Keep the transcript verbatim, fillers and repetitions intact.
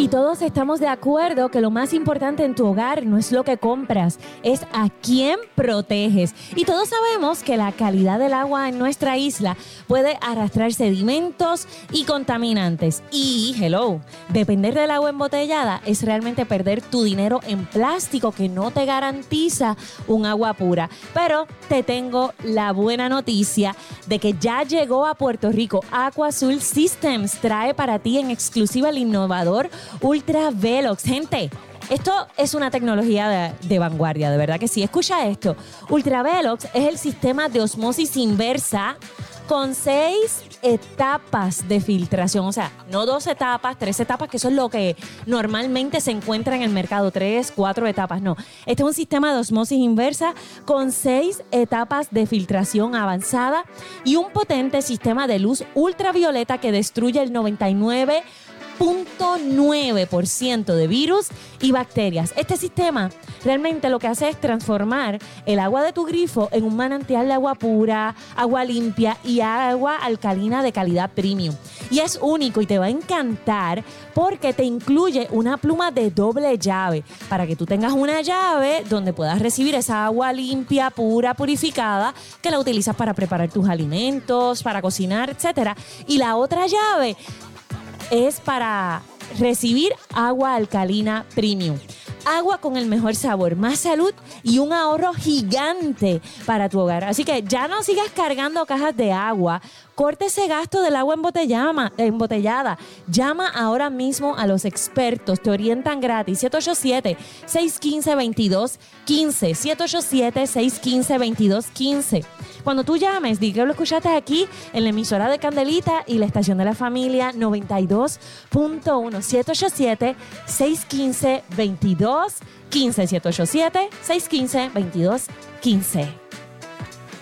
Y todos estamos de acuerdo que lo más importante en tu hogar no es lo que compras, es a quién proteges. Y todos sabemos que la calidad del agua en nuestra isla puede arrastrar sedimentos y contaminantes. Y, hello, depender del agua embotellada es realmente perder tu dinero en plástico que no te garantiza un agua pura. Pero te tengo la buena noticia de que ya llegó a Puerto Rico. Aqua Azul Systems trae para ti en exclusiva el innovador Ultra Velox. Gente, esto es una tecnología de, de vanguardia, de verdad que sí. Escucha esto. Ultra Velox es el sistema de osmosis inversa con seis etapas de filtración. O sea, no dos etapas, tres etapas, que eso es lo que normalmente se encuentra en el mercado. Tres, cuatro etapas, no. Este es un sistema de osmosis inversa con seis etapas de filtración avanzada y un potente sistema de luz ultravioleta que destruye el noventa y nueve punto nueve por ciento de virus y bacterias. Este sistema realmente lo que hace es transformar el agua de tu grifo en un manantial de agua pura, agua limpia y agua alcalina de calidad premium. Y es único y te va a encantar porque te incluye una pluma de doble llave para que tú tengas una llave donde puedas recibir esa agua limpia, pura, purificada que la utilizas para preparar tus alimentos, para cocinar, etcétera. Y la otra llave es para recibir agua alcalina premium. Agua con el mejor sabor, más salud y un ahorro gigante para tu hogar. Así que ya no sigas cargando cajas de agua. Corte ese gasto del agua embotellada. Llama ahora mismo a los expertos. Te orientan gratis. siete ocho siete, seis uno cinco, dos dos uno cinco. siete ocho siete, seis uno cinco, dos dos uno cinco. Cuando tú llames, di que lo escuchaste aquí en la emisora de Candelita y la estación de la familia noventa y dos punto uno. siete ocho siete, seis uno cinco, dos dos uno cinco. siete ocho siete, seis uno cinco, dos dos uno cinco.